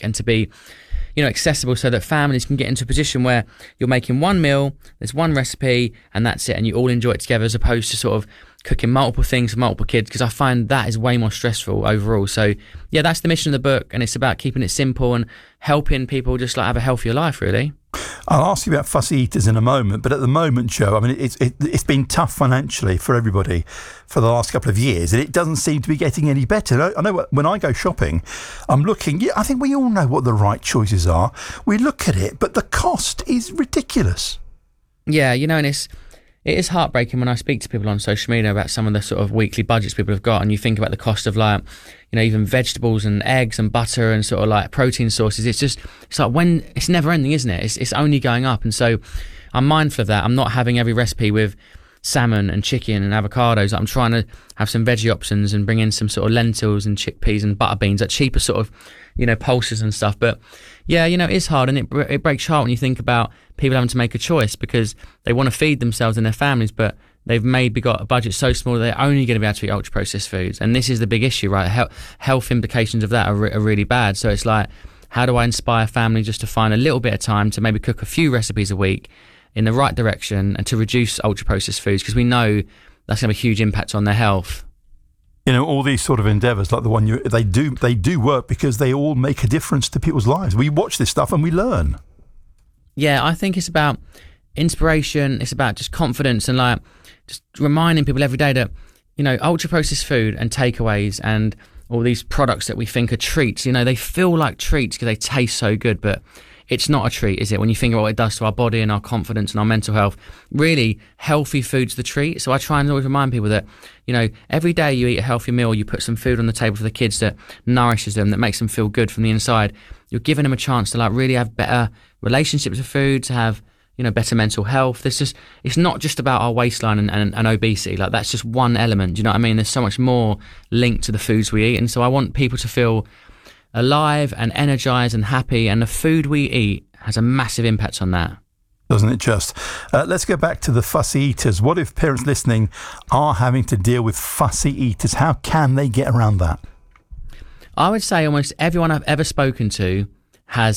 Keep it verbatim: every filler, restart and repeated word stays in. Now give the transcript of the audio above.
and to be, you know, accessible so that families can get into a position where you're making one meal, there's one recipe, and that's it, and you all enjoy it together, as opposed to sort of cooking multiple things for multiple kids, because I find that is way more stressful overall. So yeah, that's the mission of the book, and it's about keeping it simple and helping people just like have a healthier life, really. I'll ask you about fussy eaters in a moment, but at the moment, Joe, I mean, it's it, it's been tough financially for everybody for the last couple of years, and it doesn't seem to be getting any better. I know when I go shopping, I'm looking, yeah, I think we all know what the right choices are. We look at it, but the cost is ridiculous. Yeah, you know, and it's it is heartbreaking when I speak to people on social media about some of the sort of weekly budgets people have got, and you think about the cost of, like, you know, even vegetables and eggs and butter and sort of like protein sources. It's just, it's like when, it's never ending, isn't it? It's, it's only going up. And so I'm mindful of that. I'm not having every recipe with salmon and chicken and avocados. I'm trying to have some veggie options and bring in some sort of lentils and chickpeas and butter beans, like cheaper sort of, you know, pulses and stuff. But yeah, you know, it's hard, and it it breaks your heart when you think about people having to make a choice because they want to feed themselves and their families, but they've maybe got a budget so small that they're only going to be able to eat ultra processed foods. And this is the big issue, right? Health, health implications of that are, re- are really bad. So it's like, how do I inspire families just to find a little bit of time to maybe cook a few recipes a week in the right direction and to reduce ultra processed foods, because we know that's going to have a huge impact on their health. You know, all these sort of endeavours, like the one you, they do, they do work because they all make a difference to people's lives. We watch this stuff and we learn. Yeah, I think it's about inspiration. It's about just confidence and like just reminding people every day that, you know, ultra processed food and takeaways and all these products that we think are treats, you know, they feel like treats because they taste so good, but it's not a treat, is it? When you think about what it does to our body and our confidence and our mental health, really healthy food's the treat. So I try and always remind people that, you know, every day you eat a healthy meal, you put some food on the table for the kids that nourishes them, that makes them feel good from the inside. You're giving them a chance to like really have better relationships with food, to have, you know, better mental health. There's just, it's not just about our waistline and, and, and obesity. Like, that's just one element. Do you know what I mean? There's so much more linked to the foods we eat. And so I want people to feel alive and energized and happy, and the food we eat has a massive impact on that. Doesn't it just? Uh, let's go back to the fussy eaters. What if parents listening are having to deal with fussy eaters? How can they get around that? I would say almost everyone I've ever spoken to has